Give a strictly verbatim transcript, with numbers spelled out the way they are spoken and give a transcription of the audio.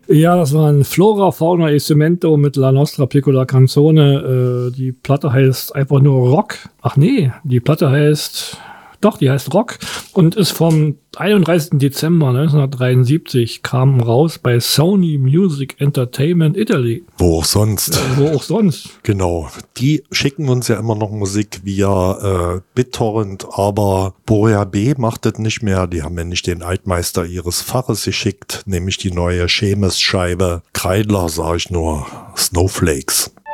Ja, das waren Flora, Fauna e Cemento mit La Nostra Piccola Canzone. Äh, die Platte heißt einfach nur Rock. Ach nee, die Platte heißt... Doch, die heißt Rock und ist vom einunddreißigsten Dezember neunzehnhundertdreiundsiebzig, kam raus bei Sony Music Entertainment Italy. Wo auch sonst. Äh, wo auch sonst. Genau. Die schicken uns ja immer noch Musik via äh, BitTorrent, aber Borea B macht das nicht mehr. Die haben ja nicht den Altmeister ihres Faches geschickt, nämlich die neue Schemes-Scheibe. Kreidler, sag ich nur. Snowflakes.